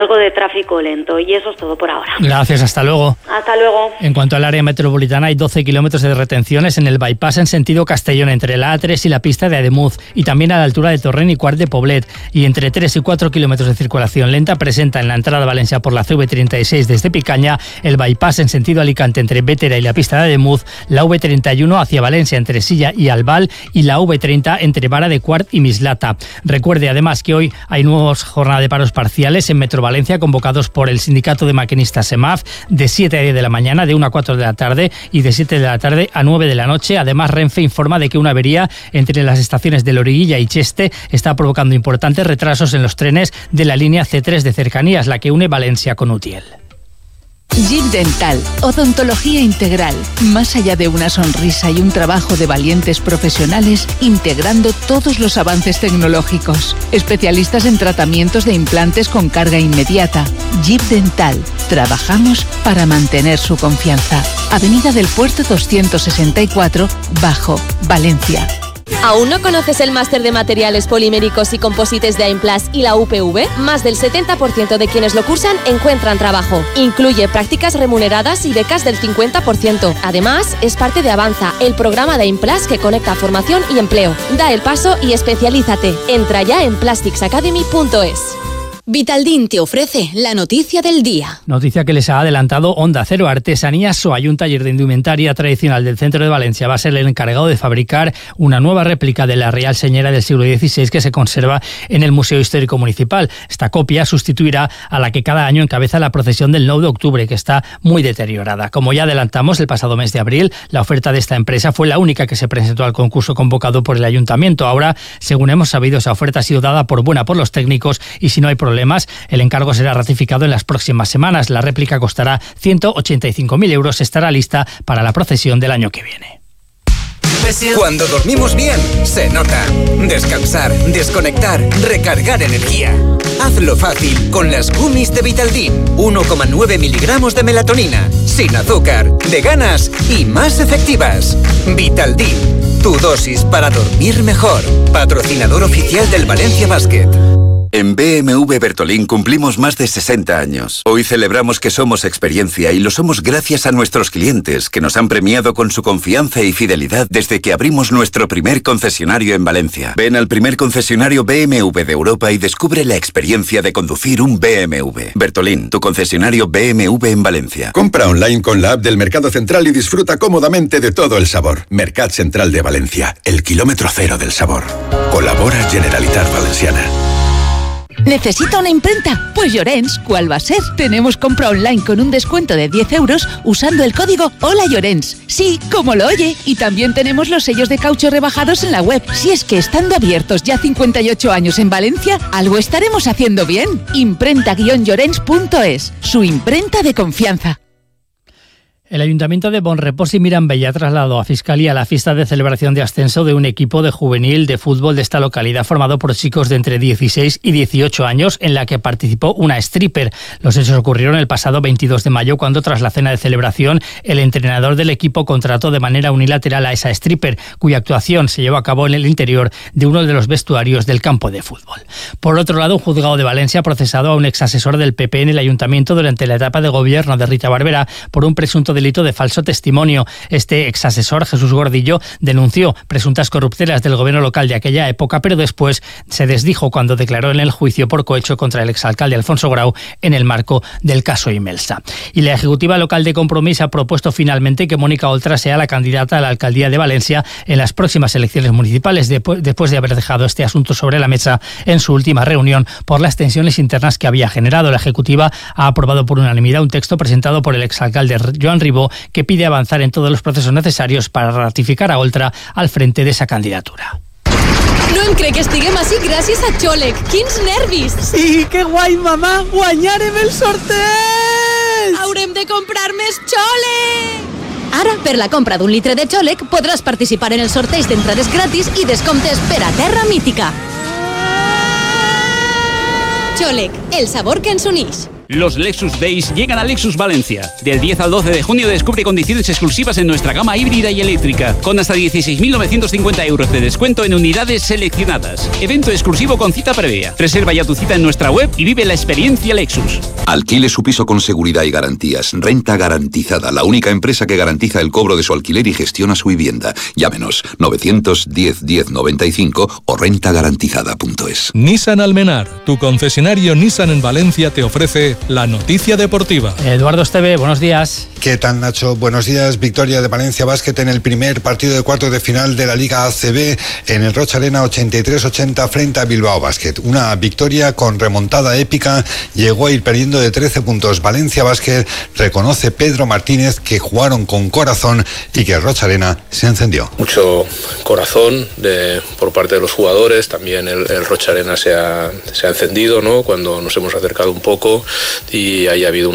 algo de tráfico lento, y eso es todo por ahora. Gracias, hasta luego. Hasta luego. En cuanto al área metropolitana, hay 12 kilómetros de retenciones en el bypass en sentido Castellón entre la A3 y la pista de Ademuz, y también a la altura de Torrent y Quart de Poblet, y entre 3 y 4 kilómetros de circulación lenta presenta en la entrada a Valencia por la CV36 desde Picaña, el bypass en sentido Alicante entre Bétera y la pista de Ademuz, la V31 hacia Valencia entre Silla y Albal, y la V30 entre Vara de Quart y Mislata. Recuerde además que hoy hay nuevas jornadas de paros parciales en Metro Valencia convocados por el sindicato de maquinistas SEMAF de 7 a 10 de la mañana, de 1 a 4 de la tarde y de 7 de la tarde a 9 de la noche. Además, Renfe informa de que una avería entre las estaciones de Loriguilla y Cheste está provocando importantes retrasos en los trenes de la línea C3 de cercanías, la que une Valencia con Utiel. JIC Dental, odontología integral, más allá de una sonrisa y un trabajo de valientes profesionales, integrando todos los avances tecnológicos. Especialistas en tratamientos de implantes con carga inmediata. JIC Dental, trabajamos para mantener su confianza. Avenida del Puerto 264, Bajo, Valencia. ¿Aún no conoces el máster de materiales poliméricos y composites de AIMPLAS y la UPV? Más del 70% de quienes lo cursan encuentran trabajo. Incluye prácticas remuneradas y becas del 50%. Además, es parte de Avanza, el programa de AIMPLAS que conecta formación y empleo. Da el paso y especialízate. Entra ya en plasticsacademy.es. Vitaldin te ofrece la noticia del día. Noticia que les ha adelantado Onda Cero Artesanías Soay, un taller de indumentaria tradicional del centro de Valencia. Va a ser el encargado de fabricar una nueva réplica de la Real Señera del siglo XVI que se conserva en el Museo Histórico Municipal. Esta copia sustituirá a la que cada año encabeza la procesión del 9 de octubre, que está muy deteriorada. Como ya adelantamos el pasado mes de abril, la oferta de esta empresa fue la única que se presentó al concurso convocado por el Ayuntamiento. Ahora, según hemos sabido, esa oferta ha sido dada por buena por los técnicos y si no hay problemas, el encargo será ratificado en las próximas semanas. La réplica costará 185.000 euros. Estará lista para la procesión del año que viene. Cuando dormimos bien, se nota. Descansar, desconectar, recargar energía. Hazlo fácil con las gummies de Vitaldin. 1,9 miligramos de melatonina, sin azúcar, veganas y más efectivas. Vitaldin, tu dosis para dormir mejor. Patrocinador oficial del Valencia Basket. En BMW Bertolín cumplimos más de 60 años. Hoy celebramos que somos experiencia y lo somos gracias a nuestros clientes, que nos han premiado con su confianza y fidelidad desde que abrimos nuestro primer concesionario en Valencia. Ven al primer concesionario BMW de Europa y descubre la experiencia de conducir un BMW. Bertolín, tu concesionario BMW en Valencia. Compra online con la app del Mercado Central y disfruta cómodamente de todo el sabor. Mercat Central de Valencia, el kilómetro cero del sabor. Colabora Generalitat Valenciana. ¿Necesita una imprenta? Pues Llorens, ¿cuál va a ser? Tenemos compra online con un descuento de 10 euros usando el código Hola Llorens. Sí, como lo oye. Y también tenemos los sellos de caucho rebajados en la web. Si es que estando abiertos ya 58 años en Valencia, algo estaremos haciendo bien. Imprenta-llorens.es, su imprenta de confianza. El Ayuntamiento de Bonrepós y Mirambell ha trasladado a Fiscalía la fiesta de celebración de ascenso de un equipo de juvenil de fútbol de esta localidad formado por chicos de entre 16 y 18 años en la que participó una stripper. Los hechos ocurrieron el pasado 22 de mayo cuando tras la cena de celebración el entrenador del equipo contrató de manera unilateral a esa stripper cuya actuación se llevó a cabo en el interior de uno de los vestuarios del campo de fútbol. Por otro lado, un juzgado de Valencia ha procesado a un exasesor del PP en el Ayuntamiento durante la etapa de gobierno de Rita Barberá por un presunto delito de falso testimonio. Este exasesor, Jesús Gordillo, denunció presuntas corruptelas del gobierno local de aquella época, pero después se desdijo cuando declaró en el juicio por cohecho contra el exalcalde Alfonso Grau en el marco del caso Imelsa. Y la Ejecutiva Local de Compromís ha propuesto finalmente que Mónica Oltra sea la candidata a la alcaldía de Valencia en las próximas elecciones municipales, después de haber dejado este asunto sobre la mesa en su última reunión por las tensiones internas que había generado. La Ejecutiva ha aprobado por unanimidad un texto presentado por el exalcalde Joan Ribó que pide avanzar en todos los procesos necesarios para ratificar a Oltra al frente de esa candidatura. No em crec que estiguem així gràcies a Xolec. Quins nervis! Sí, que guai, mamà! Guanyarem el sorteig! Haurem de comprar més Xolec! Ara, per la compra d'un litre de Xolec, podràs participar en el sorteig d'entrades gratis i descomptes per a Terra Mítica. Xolec, el sabor que ens uneix. Los Lexus Days llegan a Lexus Valencia. Del 10 al 12 de junio descubre condiciones exclusivas en nuestra gama híbrida y eléctrica, con hasta 16.950 euros de descuento en unidades seleccionadas. Evento exclusivo con cita previa. Reserva ya tu cita en nuestra web y vive la experiencia Lexus. Alquile su piso con seguridad y garantías. Renta Garantizada, la única empresa que garantiza el cobro de su alquiler y gestiona su vivienda. Llámenos 910 10 95 o rentagarantizada.es. Nissan Almenar, tu concesionario Nissan en Valencia, te ofrece la noticia deportiva. Eduardo Esteve, buenos días. ¿Qué tal, Nacho? Buenos días. Victoria de Valencia Basket en el primer partido de cuartos de final de la Liga ACB en el Rocha Arena, 83-80 frente a Bilbao Basket. Una victoria con remontada épica. Llegó a ir perdiendo de 13 puntos. Valencia Basket reconoce Pedro Martínez que jugaron con corazón y que el Rocha Arena se encendió. Mucho corazón por parte de los jugadores. También el Rocha Arena se ha encendido, ¿no? Cuando nos hemos acercado un poco y ahí ha habido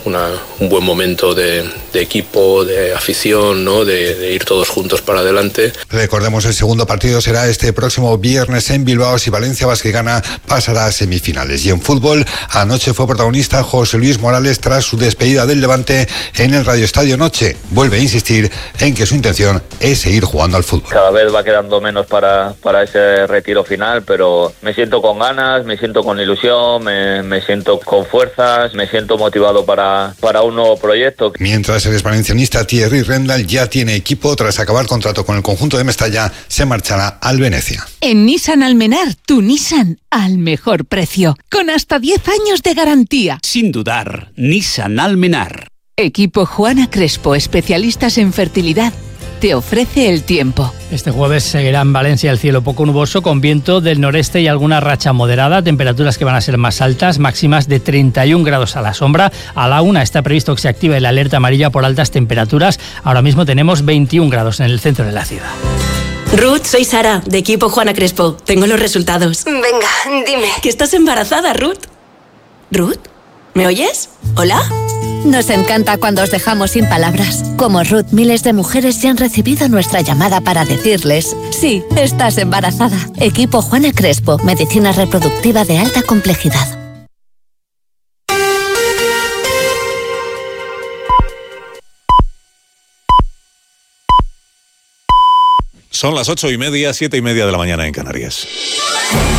un buen momento de equipo, de afición, ¿no? De ir todos juntos para adelante. Recordemos, el segundo partido será este próximo viernes en Bilbao. Si Valencia Basket gana, pasará a semifinales. Y en fútbol, anoche fue protagonista José Luis Morales tras su despedida del Levante en el Radio Estadio Noche. Vuelve a insistir en que su intención es seguir jugando al fútbol. Cada vez va quedando menos para ese retiro final, pero me siento con ganas, me siento con ilusión, me siento con fuerzas, me siento motivado para un nuevo proyecto. Mientras el valencianista Thierry Rendal ya tiene equipo, tras acabar contrato con el conjunto de Mestalla, se marchará al Venecia. En Nissan Almenar, tu Nissan al mejor precio, con hasta 10 años de garantía. Sin dudar, Nissan Almenar. Equipo Juana Crespo, especialistas en fertilidad, te ofrece el tiempo. Este jueves seguirá en Valencia el cielo poco nuboso con viento del noreste y alguna racha moderada, temperaturas que van a ser más altas, máximas de 31 grados a la sombra. A la 1 está previsto que se active la alerta amarilla por altas temperaturas. Ahora mismo tenemos 21 grados en el centro de la ciudad. Ruth, soy Sara, de Equipo Juana Crespo. Tengo los resultados. Venga, dime. Que estás embarazada, Ruth. ¿Ruth? ¿Me oyes? ¿Hola? Nos encanta cuando os dejamos sin palabras. Como Ruth, miles de mujeres ya han recibido nuestra llamada para decirles: sí, estás embarazada. Equipo Juana Crespo, medicina reproductiva de alta complejidad. Son las 8:30, 7:30 de la mañana en Canarias.